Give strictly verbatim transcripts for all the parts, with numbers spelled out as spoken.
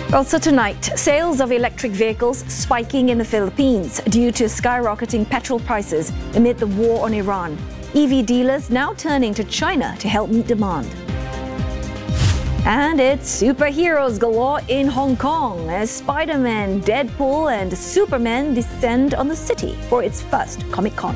Also tonight, sales of electric vehicles spiking in the Philippines due to skyrocketing petrol prices amid the war on Iran. E V dealers now turning to China to help meet demand. And it's superheroes galore in Hong Kong as Spider-Man, Deadpool and Superman descend on the city for its first Comic-Con.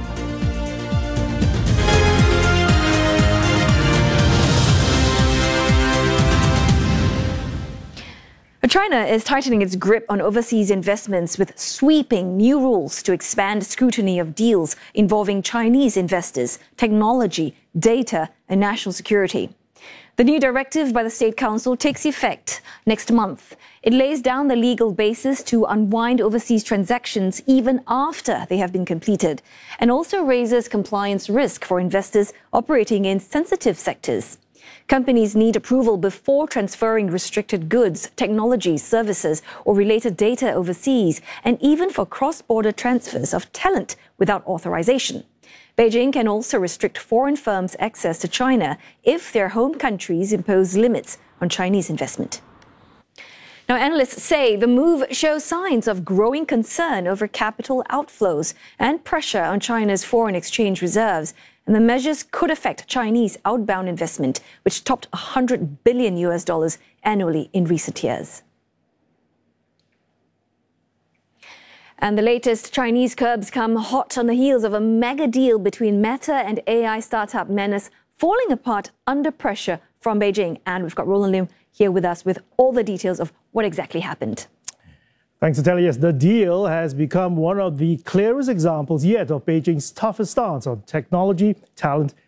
China is tightening its grip on overseas investments with sweeping new rules to expand scrutiny of deals involving Chinese investors, technology, data, and national security. The new directive by the State Council takes effect next month. It lays down the legal basis to unwind overseas transactions even after they have been completed, and also raises compliance risk for investors operating in sensitive sectors. Companies need approval before transferring restricted goods, technology, services, or related data overseas, and even for cross-border transfers of talent without authorization. Beijing can also restrict foreign firms' access to China if their home countries impose limits on Chinese investment. Now, analysts say the move shows signs of growing concern over capital outflows and pressure on China's foreign exchange reserves. And the measures could affect Chinese outbound investment, which topped one hundred billion U S dollars annually in recent years. And the latest Chinese curbs come hot on the heels of a mega deal between Meta and A I startup Menace falling apart under pressure from Beijing. And we've got Roland Lim here with us with all the details of what exactly happened. Thanks, Natalia. Yes, the deal has become one of the clearest examples yet of Beijing's toughest stance on technology, talent,